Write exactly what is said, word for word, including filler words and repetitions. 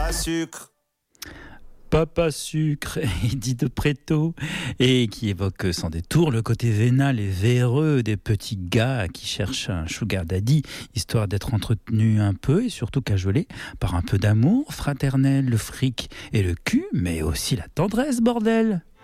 Papa Sucre. Papa Sucre, Edith de Préto, et qui évoque sans détour le côté vénal et véreux des petits gars qui cherchent un sugar daddy, histoire d'être entretenus un peu et surtout cajolés par un peu d'amour fraternel, le fric et le cul, mais aussi la tendresse, bordel.